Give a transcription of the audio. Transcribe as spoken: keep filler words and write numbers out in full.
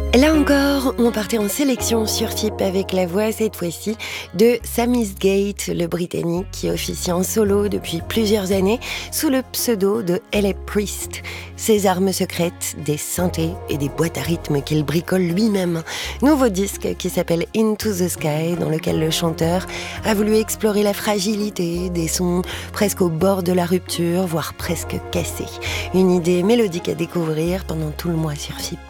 Là encore, on partait en sélection sur F I P avec la voix, cette fois-ci, de Sam Eastgate, le Britannique qui officie en solo depuis plusieurs années sous le pseudo de L A Priest. Ses armes secrètes, des synthés et des boîtes à rythme qu'il bricole lui-même. Nouveau disque qui s'appelle Into the Sky, dans lequel le chanteur a voulu explorer la fragilité des sons presque au bord de la rupture, voire presque cassés. Une idée mélodique à découvrir pendant tout le mois sur F I P.